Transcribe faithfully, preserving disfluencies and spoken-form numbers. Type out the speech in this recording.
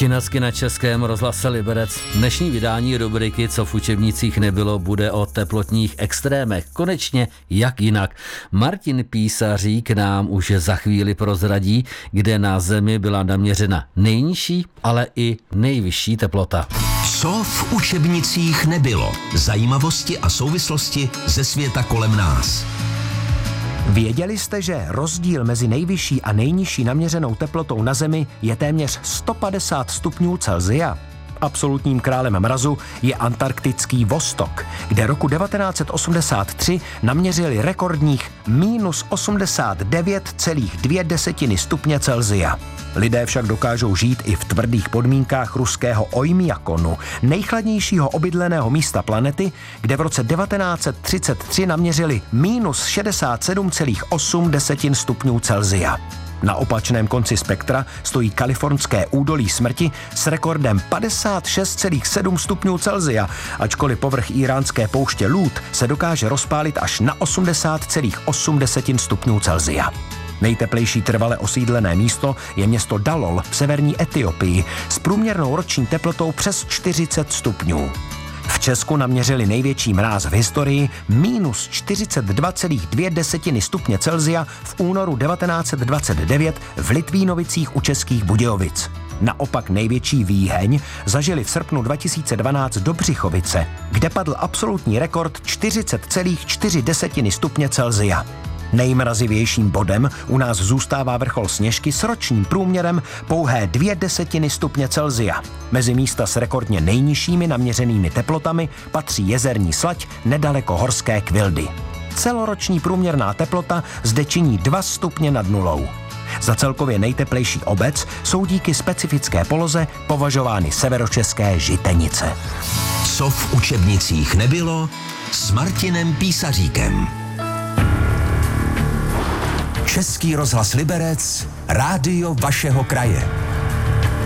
Činacky na Českém rozhlase Liberec. Dnešní vydání rubriky Co v učebnicích nebylo bude o teplotních extrémech. Konečně jak jinak. Martin Písařík nám už za chvíli prozradí, kde na Zemi byla naměřena nejnižší, ale i nejvyšší teplota. Co v učebnicích nebylo. Zajímavosti a souvislosti ze světa kolem nás. Věděli jste, že rozdíl mezi nejvyšší a nejnižší naměřenou teplotou na Zemi je téměř sto padesát stupňů Celsia? Absolutním králem mrazu je antarktický Vostok, kde roku devatenáct set osmdesát tři naměřili rekordních minus osmdesát devět celá dvě desetiny stupně Celsia. Lidé však dokážou žít i v tvrdých podmínkách ruského Ojmjakonu, nejchladnějšího obydleného místa planety, kde v roce devatenáct set třicet tři naměřili minus šedesát sedm celá osm desetin stupňů Celsia. Na opačném konci spektra stojí kalifornské údolí smrti s rekordem padesát šest celá sedm stupňů Celsia, ačkoliv povrch íránské pouště Lůd se dokáže rozpálit až na osmdesát celá osm desetin stupňů Celsia. Nejteplejší trvale osídlené místo je město Dalol v severní Etiopii s průměrnou roční teplotou přes čtyřicet stupňů. V Česku naměřili největší mráz v historii minus čtyřicet dva celá dvě desetiny stupně Celsia v únoru devatenáct set dvacet devět v Litvínovicích u Českých Budějovic. Naopak největší výheň zažili v srpnu dva tisíce dvanáct Dobřichovice, kde padl absolutní rekord čtyřicet celá čtyři desetiny stupně Celsia. Nejmrazivějším bodem u nás zůstává vrchol Sněžky s ročním průměrem pouhé dvě desetiny stupně Celsia. Mezi místa s rekordně nejnižšími naměřenými teplotami patří Jezerní Slať nedaleko Horské Kvildy. Celoroční průměrná teplota zde činí dva stupně nad nulou. Za celkově nejteplejší obec jsou díky specifické poloze považovány severočeské Žitenice. Co v učebnicích nebylo s Martinem Písaříkem. Český rozhlas Liberec, rádio vašeho kraje.